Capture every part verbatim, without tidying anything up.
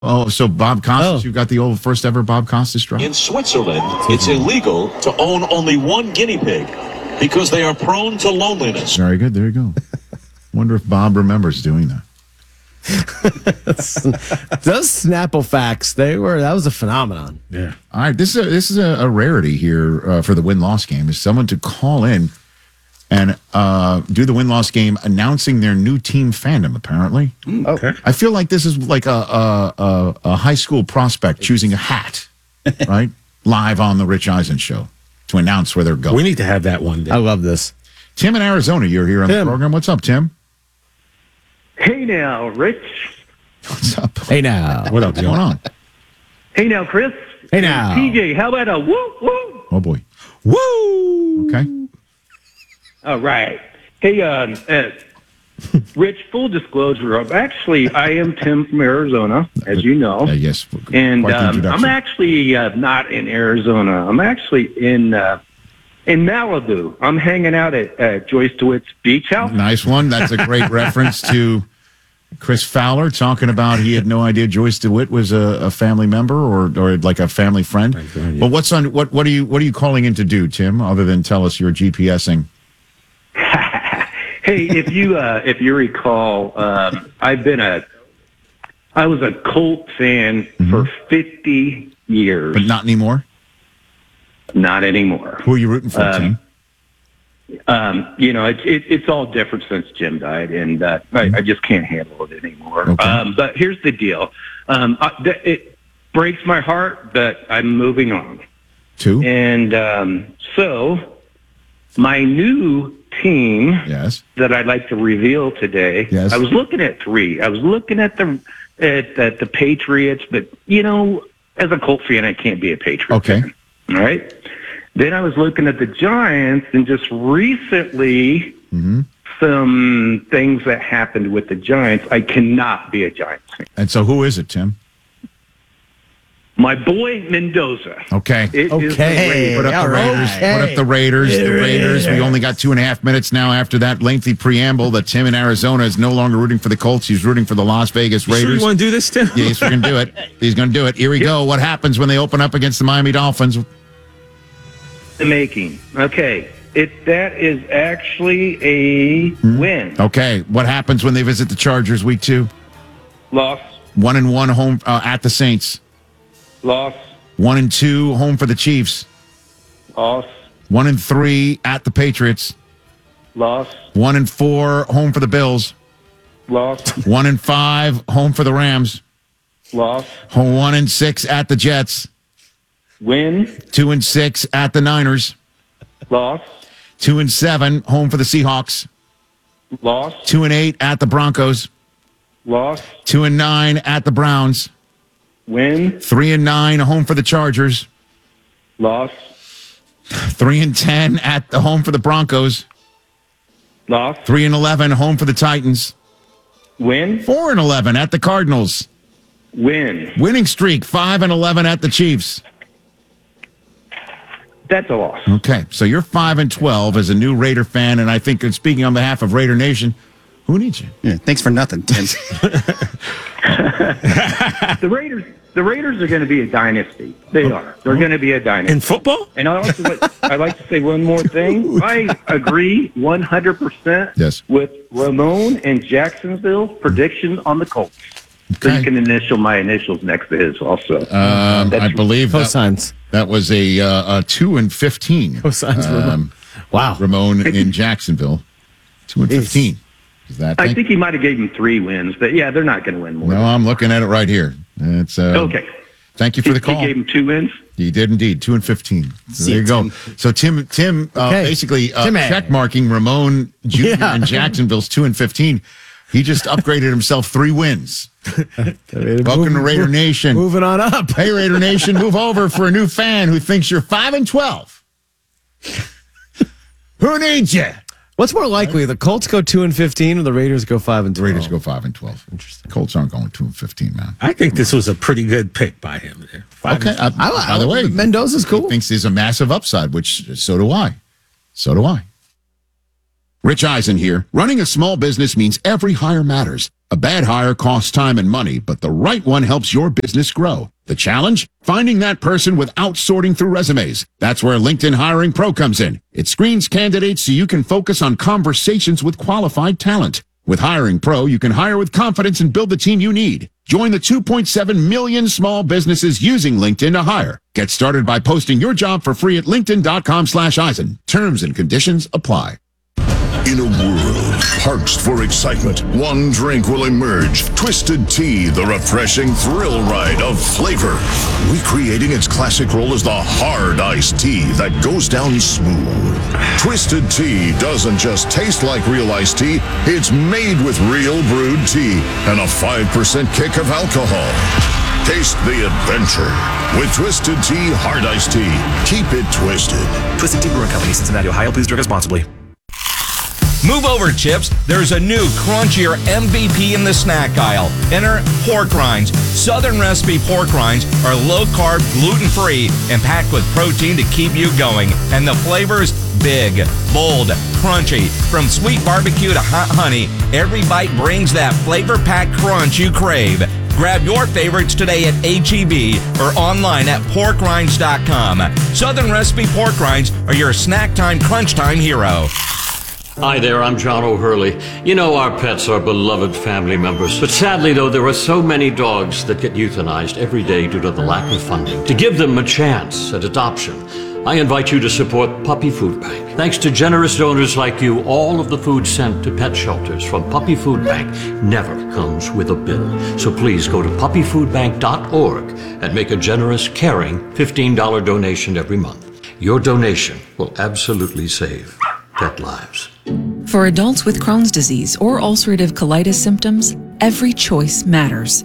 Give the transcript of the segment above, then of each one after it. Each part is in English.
Oh, so Bob Costas, Oh. you got the old first ever Bob Costas drop? In Switzerland, it's illegal to own only one guinea pig because they are prone to loneliness. Very good. There you go. Wonder if Bob remembers doing that. Those Snapple facts, they were that was a phenomenon. Yeah. All right. This is a, this is a, a rarity here uh, for the win-loss game. Is someone to call in and uh, do the win-loss game, announcing their new team fandom. Apparently, Okay. I feel like this is like a a, a, a high school prospect choosing a hat, right? Live on the Rich Eisen show to announce where they're going. We need to have that one day. I love this. Tim in Arizona, you're here on Tim. the program. What's up, Tim? Hey now, Rich. What's up? Hey now. What up, What's going on? Hey now, Chris. Hey now. P J, how about a woo woo? Oh boy. Woo! Okay. All right. Hey, uh, uh, Rich, full disclosure, I'm actually, I am Tim from Arizona, as you know. Uh, yes. And quite the um, introduction. I'm actually uh, not in Arizona. I'm actually in uh, in Malibu. I'm hanging out at uh, Joyce DeWitt's beach house. Nice one. That's a great reference to Chris Fowler talking about he had no idea Joyce DeWitt was a, a family member or or like a family friend. God, yeah. But what's on what what are you what are you calling in to do, Tim? Other than tell us you're GPSing. Hey, if you uh, if you recall, um, I've been a I was a Colt fan for fifty years. But not anymore. Not anymore. Who are you rooting for, Um, Tim? Um, you know, it's it, it's all different since Jim died, and uh, I, I just can't handle it anymore. Okay. Um, but here's the deal: um, I, th- it breaks my heart, but I'm moving on. Two. And um, so, my new team Yes. that I'd like to reveal today. Yes. I was looking at three. I was looking at the at, at the Patriots, but you know, as a Colt fan, I can't be a Patriot. Okay. fan, all right. Then I was looking at the Giants, and just recently, Mm-hmm. some things that happened with the Giants. I cannot be a Giants fan. And so who is it, Tim? My boy Mendoza. Okay. It is the Okay. Raiders. Put up All the right. Raiders. Hey. Put up the Raiders. The Yeah, Raiders. We Raiders. only got two and a half minutes now after that lengthy preamble that Tim in Arizona is no longer rooting for the Colts. He's rooting for the Las Vegas You sure Raiders. you want to do this, Tim? Yes, we're going to do it. He's going to do it. Here we go. What happens when they open up against the Miami Dolphins? The making. Okay. It that is actually a Hmm? win. Okay. What happens when they visit the Chargers week two? Loss. One and one home uh, at the Saints. Loss. One and two home for the Chiefs. Loss. One and three at the Patriots. Loss. One and four home for the Bills. Loss. One and five home for the Rams. Loss. One and six at the Jets. Win. Two and six at the Niners. Loss. Two and seven home for the Seahawks. Loss. Two and eight at the Broncos. Loss. Two and nine at the Browns. Win. Three and nine home for the Chargers. Loss. Three and ten at the home for the Broncos. Loss. Three and eleven home for the Titans. Win. Four and eleven at the Cardinals. Win. Winning streak five and eleven at the Chiefs. That's a loss. Okay, so you're five and twelve as a new Raider fan, and I think uh, speaking on behalf of Raider Nation, who needs you? Yeah, thanks for nothing, Tim. The Raiders. The Raiders are going to be a dynasty. They are. They're going to be a dynasty. In football? And I like to, I'd like to say one more thing. I agree one hundred percent Yes. with Ramon and Jacksonville's prediction on the Colts. So Okay. you can initial my initials next to his also. Um, I That's- believe that, Cosigns. that was a, uh, a two and fifteen. Cosigns. Um, Ramon. Wow. Ramon in Jacksonville, two and fifteen. Is that? I thing? think he might have gave them three wins, but yeah, they're not going to win more. No, I'm looking at it right here. It's uh, Okay. Thank you for He, the he call. gave them two wins. You did indeed, two and fifteen. So there you go. So Tim, Tim, uh, Okay. basically uh, Timmy. check marking Ramon Junior Yeah. in Jacksonville's two and fifteen. He just upgraded himself three wins. Welcome to Raider Nation. Moving on up. Hey, Raider Nation, move over for a new fan who thinks you're five and twelve. Who needs you? What's more likely, the Colts go two and fifteen, or the Raiders go five and The twelve? Raiders go five and twelve. Interesting. Colts aren't going two and fifteen, man. I think this was a pretty good pick by him there. Five Okay. and- Uh, I, by the way, Mendoza's he cool. thinks there's a massive upside, which so do I. So do I. Rich Eisen here. Running a small business means every hire matters. A bad hire costs time and money, but the right one helps your business grow. The challenge? Finding that person without sorting through resumes. That's where LinkedIn Hiring Pro comes in. It screens candidates so you can focus on conversations with qualified talent. With Hiring Pro, you can hire with confidence and build the team you need. Join the two point seven million small businesses using LinkedIn to hire. Get started by posting your job for free at linkedin.com slash Eisen. Terms and conditions apply. In a world parched for excitement, one drink will emerge. Twisted Tea, the refreshing thrill ride of flavor. Recreating its classic role as the hard iced tea that goes down smooth. Twisted Tea doesn't just taste like real iced tea, it's made with real brewed tea and a five percent kick of alcohol. Taste the adventure with Twisted Tea Hard Iced Tea. Keep it twisted. Twisted Tea Brewing Company, Cincinnati, Ohio. Please drink responsibly. Move over, Chips. There's a new crunchier M V P in the snack aisle. Enter pork rinds. Southern recipe pork rinds are low-carb, gluten-free, and packed with protein to keep you going. And the flavors, big, bold, crunchy. From sweet barbecue to hot honey, every bite brings that flavor-packed crunch you crave. Grab your favorites today at H E B or online at pork rinds dot com. Southern recipe pork rinds are your snack time, crunch time hero. Hi there, I'm John O'Hurley. You know, our pets are beloved family members. But sadly, though, there are so many dogs that get euthanized every day due to the lack of funding. To give them a chance at adoption, I invite you to support Puppy Food Bank. Thanks to generous donors like you, all of the food sent to pet shelters from Puppy Food Bank never comes with a bill. So please go to puppy food bank dot org and make a generous, caring fifteen dollars donation every month. Your donation will absolutely save pet lives. For adults with Crohn's disease or ulcerative colitis symptoms, every choice matters.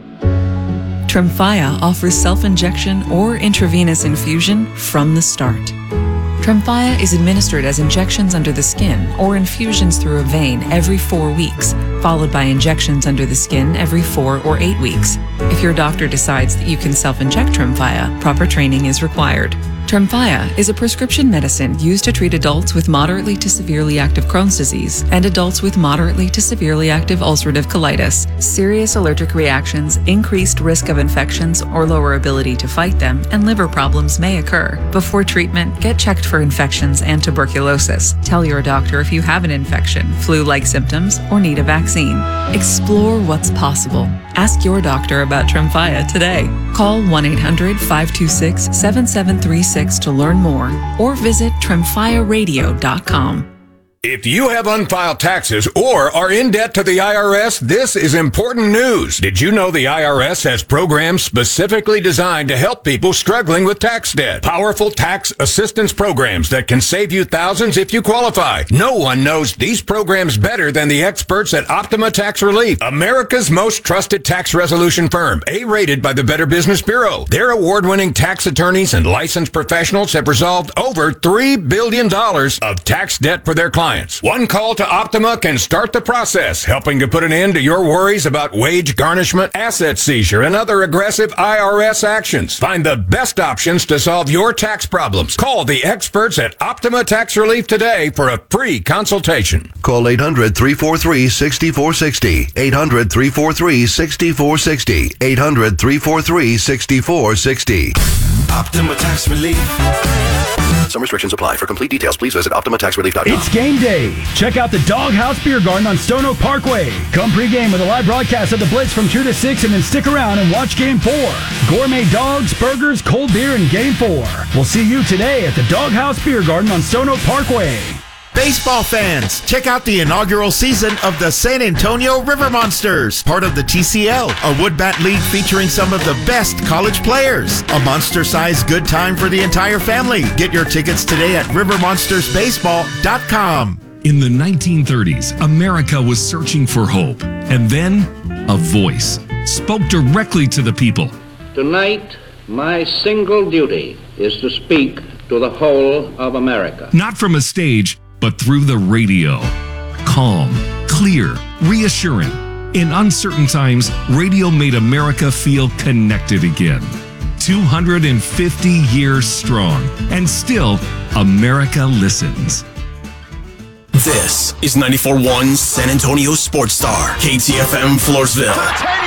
Tremfya offers self-injection or intravenous infusion from the start. Tremfya is administered as injections under the skin or infusions through a vein every four weeks, followed by injections under the skin every four or eight weeks. If your doctor decides that you can self-inject Tremfya, proper training is required. Tremfya is a prescription medicine used to treat adults with moderately to severely active Crohn's disease and adults with moderately to severely active ulcerative colitis. Serious allergic reactions, increased risk of infections or lower ability to fight them, and liver problems may occur. Before treatment, get checked for infections and tuberculosis. Tell your doctor if you have an infection, flu-like symptoms, or need a vaccine. Explore what's possible. Ask your doctor about Tremfya today. Call one eight hundred, five two six, seven seven three six to learn more or visit tremfya radio dot com. If you have unfiled taxes or are in debt to the I R S, this is important news. Did you know the I R S has programs specifically designed to help people struggling with tax debt? Powerful tax assistance programs that can save you thousands if you qualify. No one knows these programs better than the experts at Optima Tax Relief, America's most trusted tax resolution firm, A-rated by the Better Business Bureau. Their award-winning tax attorneys and licensed professionals have resolved over three billion dollars of tax debt for their clients. One call to Optima can start the process, helping to put an end to your worries about wage garnishment, asset seizure, and other aggressive I R S actions. Find the best options to solve your tax problems. Call the experts at Optima Tax Relief today for a free consultation. Call eight hundred, three four three, six four six zero. eight hundred, three four three, six four six zero. eight hundred, three four three, six four six zero. Optima Tax Relief. Some restrictions apply. For complete details, please visit optima tax relief dot com. It's game day. Check out the Doghouse Beer Garden on Stone Oak Parkway. Come pregame with a live broadcast of the Blitz from two to six and then stick around and watch Game four. Gourmet dogs, burgers, cold beer, and Game four. We'll see you today at the Doghouse Beer Garden on Stone Oak Parkway. Baseball fans, check out the inaugural season of the San Antonio River Monsters, part of the T C L, a wood bat league featuring some of the best college players. A monster-sized good time for the entire family. Get your tickets today at river monsters baseball dot com. In the nineteen thirties, America was searching for hope. And then, a voice spoke directly to the people. Tonight, my single duty is to speak to the whole of America. Not from a stage, but through the radio. Calm, clear, reassuring. In uncertain times, radio made America feel connected again. two hundred fifty years strong, and still, America listens. This is ninety-four point one San Antonio Sports Star, K T F M Floresville.